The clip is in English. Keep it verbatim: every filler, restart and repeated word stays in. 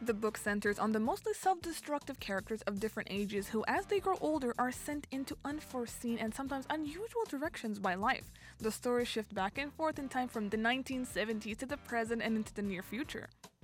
The book centers on the mostly self-destructive characters of different ages who, as they grow older, are sent into unforeseen and sometimes unusual directions by life. The stories shift back and forth in time from the nineteen seventies to the present and into the near future.